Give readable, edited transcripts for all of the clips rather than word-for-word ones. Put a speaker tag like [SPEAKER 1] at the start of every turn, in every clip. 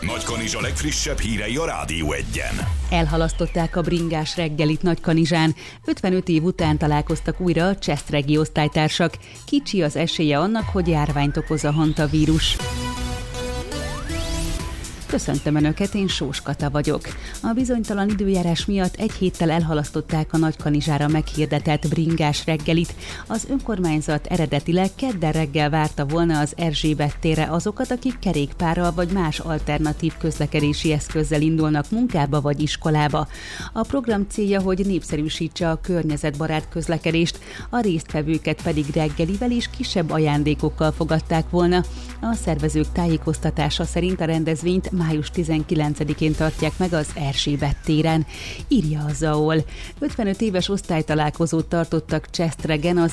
[SPEAKER 1] Nagykanizsa legfrissebb hírei a Rádió Egyen.
[SPEAKER 2] Elhalasztották a bringás reggelit Nagykanizsán. 55 év után találkoztak újra a Csesztregi osztálytársak. Kicsi az esélye annak, hogy járványt okoz a hantavírus. Köszöntöm Önöket, én Sós Kata vagyok. A bizonytalan időjárás miatt egy héttel elhalasztották a Nagykanizsára meghirdetett bringás reggelit. Az önkormányzat eredetileg kedden reggel várta volna az Erzsébet térre azokat, akik kerékpárral vagy más alternatív közlekedési eszközzel indulnak munkába vagy iskolába. A program célja, hogy népszerűsítse a környezetbarát közlekedést, a résztvevőket pedig reggelivel és kisebb ajándékokkal fogadták volna. A szervezők tájékoztatása szerint a rendezvényt május 19-én tartják meg az Erzsébet téren, írja a ZAOL. 55 éves osztálytalálkozót tartottak Csesztregen az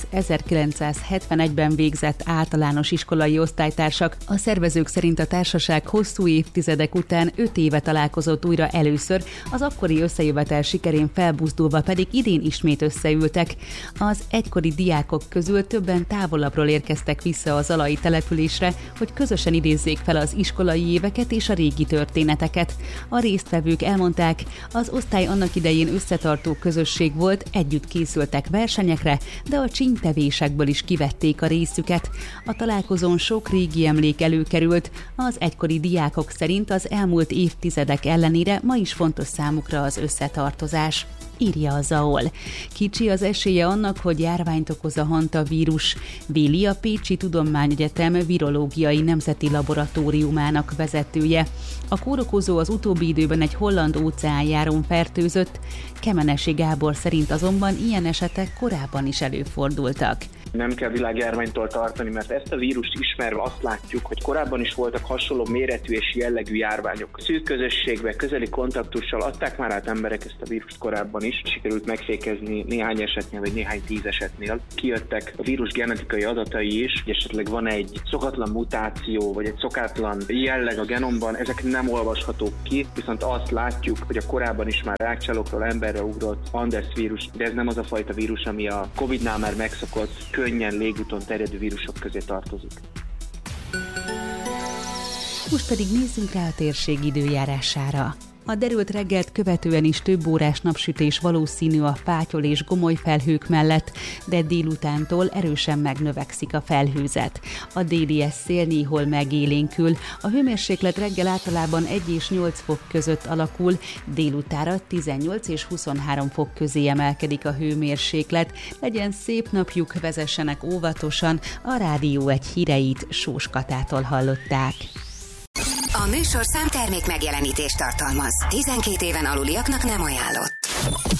[SPEAKER 2] 1971-ben végzett általános iskolai osztálytársak. A szervezők szerint a társaság hosszú évtizedek után 5 éve találkozott újra először, az akkori összejövetel sikerén felbuzdulva pedig idén ismét összeültek. Az egykori diákok közül többen távolabbról érkeztek vissza a zalai településre, hogy közösen idézzék fel az iskolai éveket és a régi történeteket. A résztvevők elmondták, az osztály annak idején összetartó közösség volt, együtt készültek versenyekre, de a csínytevésekből is kivették a részüket. A találkozón sok régi emlék előkerült, az egykori diákok szerint az elmúlt évtizedek ellenére ma is fontos számukra az összetartozás, írja a ZAOL. Kicsi az esélye annak, hogy járványt okoz a hantavírus, véli a Pécsi Tudományegyetem virológiai nemzeti laboratóriumának vezetője. A kórokozó az utóbbi időben egy holland óceánjáron fertőzött, Kemenesi Gábor szerint azonban ilyen esetek korábban is előfordultak.
[SPEAKER 3] Nem kell világjárványtól tartani, mert ezt a vírust ismerve azt látjuk, hogy korábban is voltak hasonló méretű és jellegű járványok. Szűk közösségbe, közeli kontaktussal adták már át emberek ezt a vírust korábban is. Sikerült megfékezni néhány esetnél, vagy néhány 10 esetnél. Kijöttek a vírus genetikai adatai is, hogy esetleg van egy szokatlan mutáció, vagy egy szokatlan jelleg a genomban, ezek nem olvashatók ki, viszont azt látjuk, hogy a korábban is már rákcsálókról emberre ugrott Andes vírus, de ez nem az a fajta vírus, ami a Covid-nál már megszokott, könnyen légúton terjedő vírusok közé tartozik.
[SPEAKER 2] Most pedig nézzünk rá a térség időjárására. A derült reggelt követően is több órás napsütés valószínű a Pátyol és Gomoly felhők mellett, de délutántól erősen megnövekszik a felhőzet. A déli szél néhol megélénkül, a hőmérséklet reggel általában 1 és 8 fok között alakul, délutára 18 és 23 fok közé emelkedik a hőmérséklet. Legyen szép napjuk, vezessenek óvatosan, a Rádió Egy híreit Sós Katától hallották.
[SPEAKER 4] A műsorszám termék megjelenítést tartalmaz. 12 éven aluliaknak nem ajánlott.